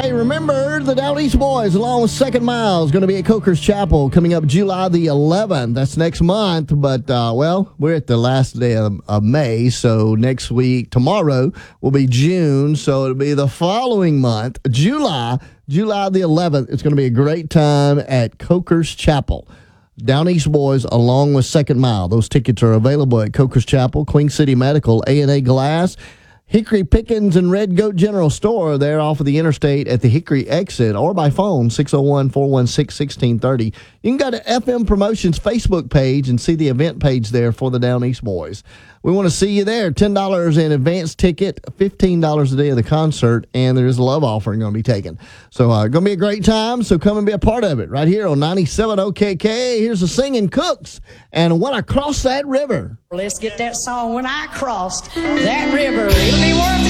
Hey, remember the Down East Boys along with Second Mile is going to be at Coker's Chapel coming up July the 11th. That's next month, but, we're at the last day of May, so next week, tomorrow, will be June, so it'll be the following month, July the 11th. It's going to be a great time at Coker's Chapel. Down East Boys along with Second Mile. Those tickets are available at Coker's Chapel, Queen City Medical, A&A Glass, Hickory Pickens and Red Goat General Store. They're off of the interstate at the Hickory exit or by phone, 601-416-1630. You can go to FM Promotions Facebook page and see the event page there for the Down East Boys. We want to see you there. $10 in advance ticket, $15 the day of the concert, and there is a love offering going to be taken. So going to be a great time, so come and be a part of it right here on 97 OKK. Here's the Singing Cooks and When I Cross That River. Let's get that song, When I Crossed That River. It'll be worth it.